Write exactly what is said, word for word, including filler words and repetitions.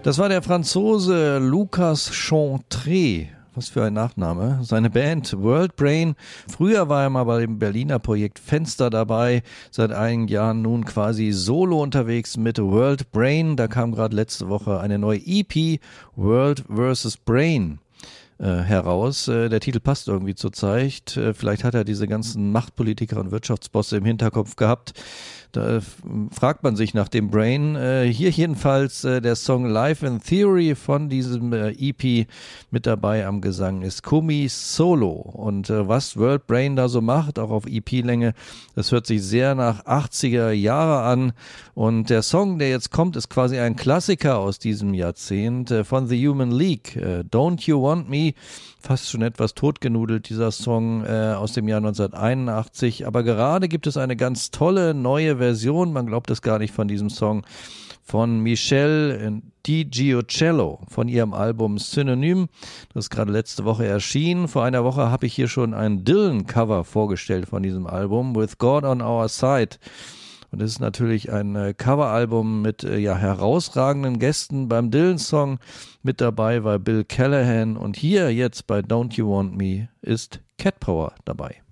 Das war der Franzose Lucas Chantré. Was für ein Nachname. Seine Band World Brain. Früher war er mal bei dem Berliner Projekt Fenster dabei. Seit einigen Jahren nun quasi solo unterwegs mit World Brain. Da kam gerade letzte Woche eine neue E P, World versus. Brain. Äh, heraus. Äh, der Titel passt irgendwie zur Zeit. Äh, vielleicht hat er diese ganzen Machtpolitiker und Wirtschaftsbosse im Hinterkopf gehabt. Da äh, fragt man sich nach dem Brain. Äh, hier jedenfalls äh, der Song Life in Theory von diesem äh, E P. Mit dabei am Gesang ist Kumi Solo. Und äh, was World Brain da so macht, auch auf E P-Länge, das hört sich sehr nach achtziger Jahre an. Und der Song, der jetzt kommt, ist quasi ein Klassiker aus diesem Jahrzehnt äh, von The Human League. Äh, Don't You Want Me? Fast schon etwas totgenudelt, dieser Song äh, aus dem Jahr neunzehnhunderteinundachtzig. Aber gerade gibt es eine ganz tolle neue Version, man glaubt es gar nicht, von diesem Song von Michelle DiGiocello von ihrem Album Synonym. Das ist gerade letzte Woche erschienen. Vor einer Woche habe ich hier schon ein Dylan-Cover vorgestellt von diesem Album, With God on Our Side. Und es ist natürlich ein äh, Coveralbum mit äh, ja, herausragenden Gästen. Beim Dylan-Song mit dabei war Bill Callahan und hier jetzt bei Don't You Want Me ist Cat Power dabei.